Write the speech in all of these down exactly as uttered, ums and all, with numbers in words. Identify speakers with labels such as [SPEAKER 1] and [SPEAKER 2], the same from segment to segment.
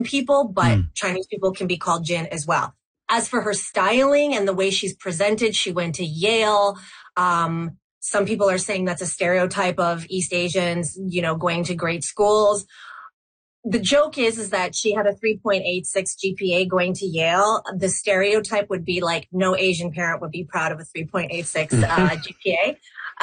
[SPEAKER 1] people, but
[SPEAKER 2] Mm.
[SPEAKER 1] Chinese people can be called Jin as well. As for her styling and the way she's presented, she went to Yale. Um, some people are saying that's a stereotype of East Asians, you know, going to great schools. The joke is, is that she had a three point eight six G P A going to Yale. The stereotype would be like no Asian parent would be proud of a three point eight six uh, G P A.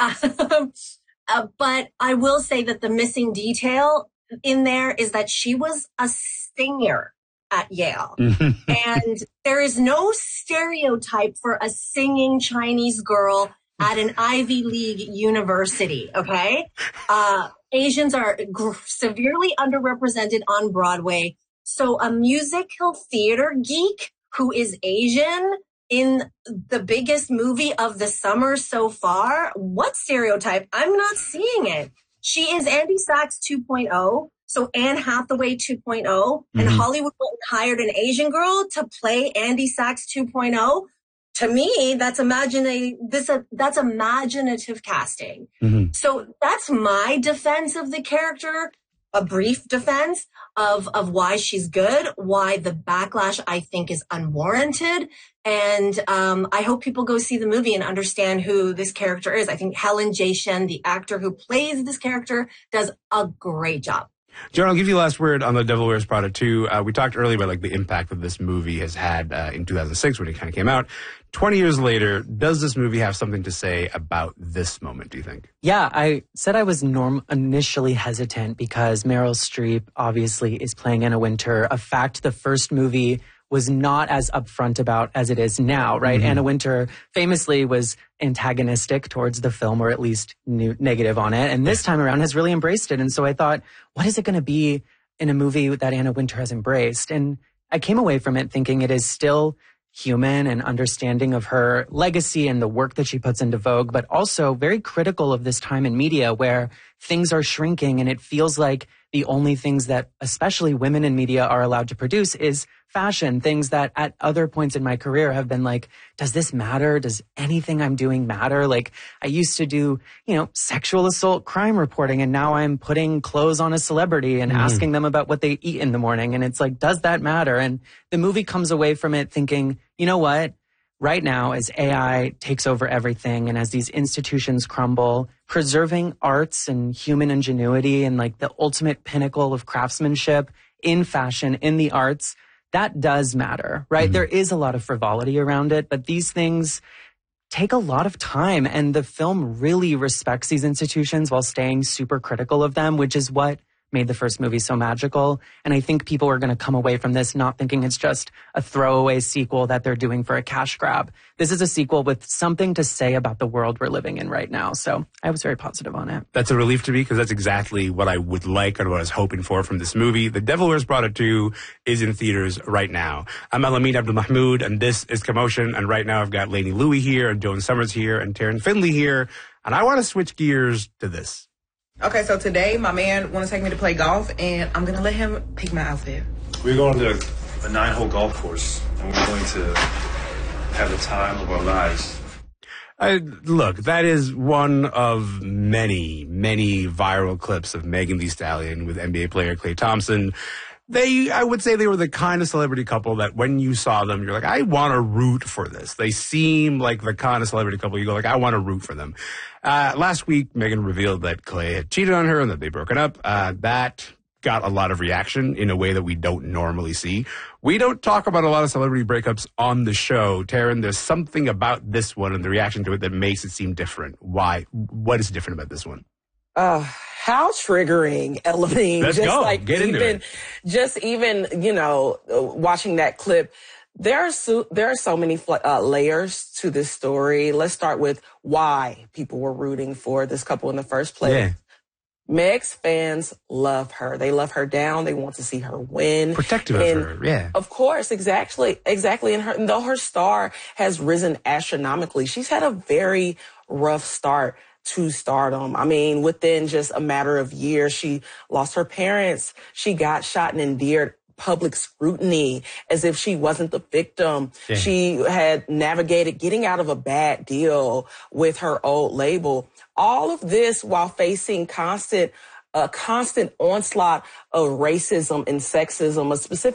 [SPEAKER 1] Um, uh, but I will say that the missing detail in there is that she was a singer at Yale. And there is no stereotype for a singing Chinese girl at an Ivy League university, okay? Uh, Asians are gr- severely underrepresented on Broadway. So a musical theater geek who is Asian in the biggest movie of the summer so far, what stereotype? I'm not seeing it. She is Andy Sachs two point oh. So Anne Hathaway two point oh, and
[SPEAKER 2] Mhm.
[SPEAKER 1] Hollywood went and hired an Asian girl to play Andy Sachs two point oh. To me, that's imagina- this, uh, that's imaginative casting.
[SPEAKER 2] Mhm.
[SPEAKER 1] So that's my defense of the character, a brief defense of, of why she's good, why the backlash I think is unwarranted. And um, I hope people go see the movie and understand who this character is. I think Helen J. Shen, the actor who plays this character, does a great job.
[SPEAKER 2] John, I'll give you the last word on The Devil Wears Prada two. Uh, we talked earlier about like the impact that this movie has had uh, in two thousand six when it kind of came out. twenty years later, does this movie have something to say about this moment, do you think?
[SPEAKER 3] Yeah, I said I was norm- initially hesitant because Meryl Streep obviously is playing Anna Wintour, a fact the first movie was not as upfront about as it is now, right?
[SPEAKER 2] Mm-hmm.
[SPEAKER 3] Anna Wintour famously was antagonistic towards the film, or at least new, negative on it. And this time around has really embraced it. And so I thought, what is it going to be in a movie that Anna Wintour has embraced? And I came away from it thinking it is still human and understanding of her legacy and the work that she puts into Vogue, but also very critical of this time in media where things are shrinking and it feels like the only things that especially women in media are allowed to produce is fashion, things that at other points in my career have been like, does this matter? Does anything I'm doing matter? Like I used to do, you know, sexual assault crime reporting, and now I'm putting clothes on a celebrity and mm-hmm. asking them about what they eat in the morning. And it's like, does that matter? And the movie comes away from it thinking, you know what? Right now, as A I takes over everything and as these institutions crumble, preserving arts and human ingenuity and like the ultimate pinnacle of craftsmanship in fashion, in the arts, that does matter, right? Mm-hmm. There is a lot of frivolity around it, but these things take a lot of time. And the film really respects these institutions while staying super critical of them, which is what made the first movie so magical. And I think people are going to come away from this not thinking it's just a throwaway sequel that they're doing for a cash grab. This is a sequel with something to say about the world we're living in right now. So I was very positive on it.
[SPEAKER 2] That's a relief to me because that's exactly what I would like and what I was hoping for from this movie. The Devil Wears Prada two is in theaters right now. I'm Alamin Abdulmahmoud, and this is Commotion. And right now I've got Lainey Louie here, and Joan Summers here, and Taryn Finley here. And I want to switch gears to this.
[SPEAKER 4] Okay, so today my man want to take me to play golf, and I'm going to let him pick my outfit.
[SPEAKER 5] We're going to a nine-hole golf course, and we're going to have the time of our lives.
[SPEAKER 2] Uh, look, that is one of many, many viral clips of Megan Thee Stallion with N B A player Klay Thompson. They, I would say they were the kind of celebrity couple that when you saw them, you're like, I want to root for this. They seem like the kind of celebrity couple you go like, I want to root for them. Uh, last week, Megan revealed that Klay had cheated on her and that they'd broken up. Uh, that got a lot of reaction in a way that we don't normally see. We don't talk about a lot of celebrity breakups on the show. Taryn, there's something about this one and the reaction to it that makes it seem different. Why? What is different about this one?
[SPEAKER 6] Uh, how triggering, Elamine.
[SPEAKER 2] Let's
[SPEAKER 6] just
[SPEAKER 2] go.
[SPEAKER 6] like
[SPEAKER 2] Get
[SPEAKER 6] even,
[SPEAKER 2] into it.
[SPEAKER 6] Just even, you know, uh, watching that clip, there are so, there are so many uh, layers to this story. Let's start with why people were rooting for this couple in the first place.
[SPEAKER 2] Yeah.
[SPEAKER 6] Meg's fans love her. They love her down. They want to see her win.
[SPEAKER 2] Protective
[SPEAKER 6] and
[SPEAKER 2] of her, yeah.
[SPEAKER 6] Of course, exactly, exactly. And, her, and though her star has risen astronomically, she's had a very rough start to stardom. I mean, within just a matter of years, she lost her parents. She got shot and endured public scrutiny as if she wasn't the victim.
[SPEAKER 2] Yeah.
[SPEAKER 6] She had navigated getting out of a bad deal with her old label. All of this while facing constant, a uh, constant onslaught of racism and sexism, a specific